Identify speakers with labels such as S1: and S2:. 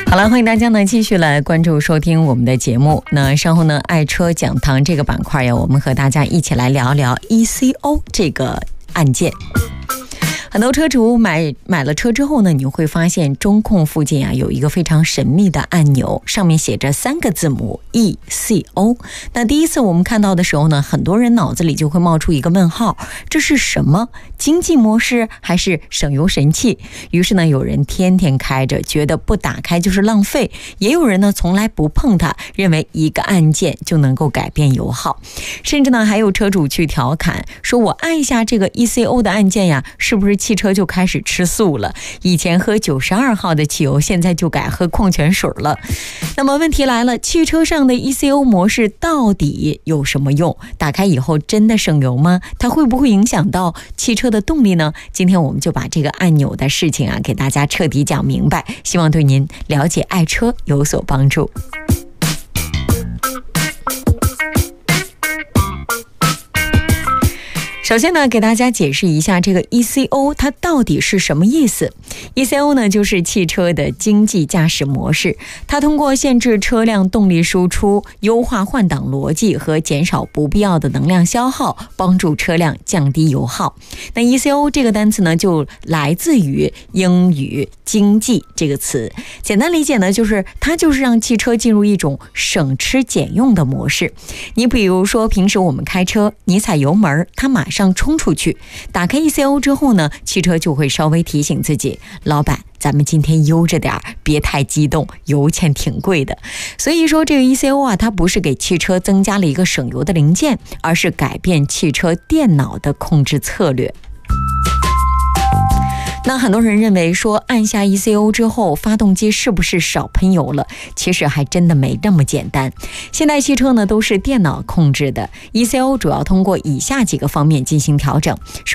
S1: 好了，欢迎大家呢继续来关注收听我们的节目。那稍后呢，爱车讲堂这个板块呀，我们和大家一起来聊聊 ECO 这个案件。很多车主买了车之后呢，你会发现中控附近啊有一个非常神秘的按钮，上面写着3个字母 ECO。那第一次我们看到的时候呢，很多人脑子里就会冒出一个问号，这是什么？经济模式还是省油神器？于是呢，有人天天开着，觉得不打开就是浪费；也有人呢从来不碰它，认为一个按键就能够改变油耗。甚至呢，还有车主去调侃说，我按一下这个 ECO 的按键呀，是不是汽车就开始吃素了？以前喝92号的汽油，现在就改喝矿泉水了。那么问题来了，汽车上的 ECO 模式到底有什么用？打开以后真的省油吗？它会不会影响到汽车的动力呢？今天我们就把这个按钮的事情啊，给大家彻底讲明白，希望对您了解爱车有所帮助。首先呢，给大家解释一下这个 ECO 它到底是什么意思。ECO 呢，就是汽车的经济驾驶模式，它通过限制车辆动力输出、优化换挡逻辑和减少不必要的能量消耗，帮助车辆降低油耗。那 ECO 这个单词呢，就来自于英语经济这个词，简单理解呢，它就是让汽车进入一种省吃俭用的模式。你比如说平时我们开车，你踩油门，它马上冲出去，打开 ECO 之后呢，汽车就会稍微提醒自己，老板，咱们今天悠着点，别太激动，油钱挺贵的。所以说这个 ECO 啊，它不是给汽车增加了一个省油的零件，而是改变汽车电脑的控制策略。那很多人认为说按下 ECO 之后，发动机是不是少喷油了？其实还真的没那么简单。现代汽车呢都是电脑控制的， ECO 主要通过以下几个方面进行调整。